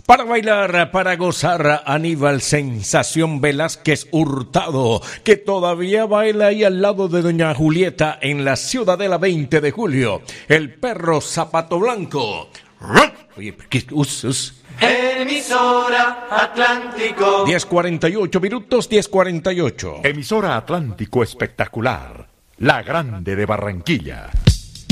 Para bailar, para gozar, Aníbal Sensación Velázquez Hurtado, que todavía baila ahí al lado de Doña Julieta en la Ciudadela 20 de julio. El perro Zapato Blanco. Oye, ¿qué usos? Emisora Atlántico. 10:48 minutos, 10:48. Emisora Atlántico Espectacular, la grande de Barranquilla.